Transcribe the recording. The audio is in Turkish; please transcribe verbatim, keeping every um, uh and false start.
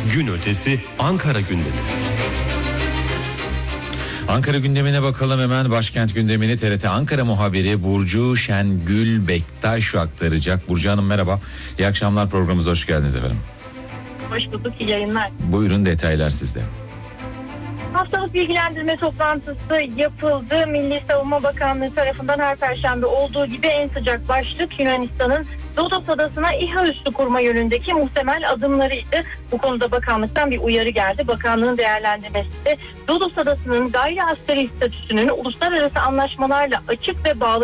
Gün ötesi Ankara gündemi. Ankara gündemine bakalım hemen. Başkent gündemini T R T Ankara muhabiri Burcu Şengül Bektaş aktaracak. Burcu Hanım merhaba. İyi akşamlar, programımıza hoş geldiniz efendim. Hoş bulduk, iyi yayınlar. Buyurun, detaylar sizde. Haftalık bilgilendirme toplantısı yapıldı. Milli Savunma Bakanlığı tarafından her perşembe olduğu gibi en sıcak başlık Yunanistan'ın Rodos Adası'na İHA üssü kurma yönündeki muhtemel adımlarıydı. Bu konuda bakanlıktan bir uyarı geldi. Bakanlığın değerlendirmesi de Rodos Adası'nın gayri askeri statüsünün uluslararası anlaşmalarla açık ve bağlı